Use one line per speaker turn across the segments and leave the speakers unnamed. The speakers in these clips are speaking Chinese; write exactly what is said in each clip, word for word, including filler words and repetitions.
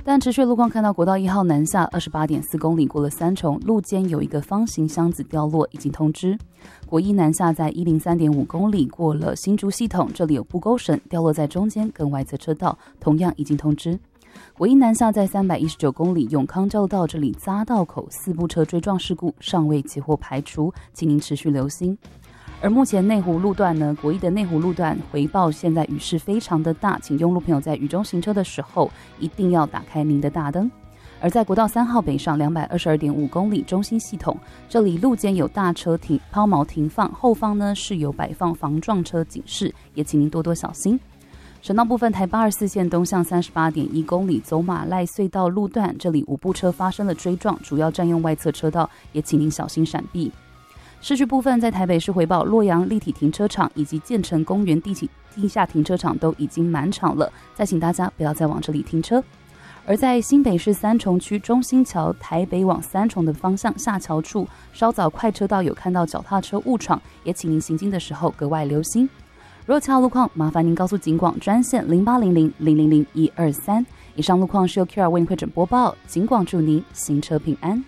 但持续路况看到国道一号南下二十八点四公里过了三重，路肩有一个方形箱子掉落，已经通知。国一南下在一零三点五公里过了新竹系统，这里有布钩绳掉落在中间跟外侧车道，同样已经通知。国一南下在三百一十九公里永康交流道这里匝道口四部车追撞事故尚未起获排除，请您持续留心。而目前内湖路段呢，国一的内湖路段回报现在雨势非常的大，请用路朋友在雨中行车的时候一定要打开您的大灯。而在国道三号北上两百二十二点五公里中心系统，这里路肩有大车停抛锚停放，后方呢是有摆放防撞车警示，也请您多多小心。省道部分，台八二四线东向三十八点一公里走马赖隧道路段，这里五部车发生了追撞，主要占用外侧车道，也请您小心闪避。市区部分，在台北市回报洛阳立体停车场以及建成公园地起地下停车场都已经满场了，再请大家不要再往这里停车。而在新北市三重区中心桥台北往三重的方向下桥处，稍早快车道有看到脚踏车误闯，也请您行经的时候格外留心。若其他路况，麻烦您告诉警广专线零八零零零零零一二三。以上路况是由 Q R 为您会诊播报，警广祝您行车平安。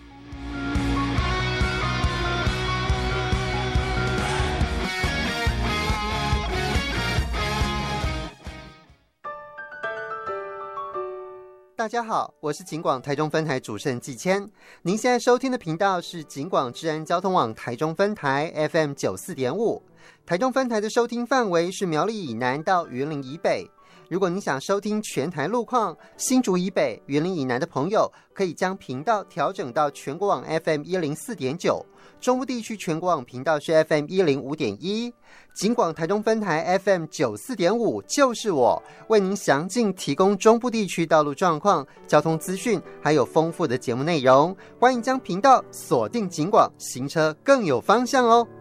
大家好，我是警广台中分台主持人季谦。您现在收听的频道是警广治安交通网台中分台 F M 九十四点五。台中分台的收听范围是苗栗以南到云林以北。如果您想收听全台路况，新竹以北、云林以南的朋友可以将频道调整到全国网 F M 一零四点九，中部地区全国网频道是 F M 一零五点一。警广台中分台 F M 九十四点五就是我，为您详尽提供中部地区道路状况、交通资讯，还有丰富的节目内容。欢迎将频道锁定警广，行车更有方向哦。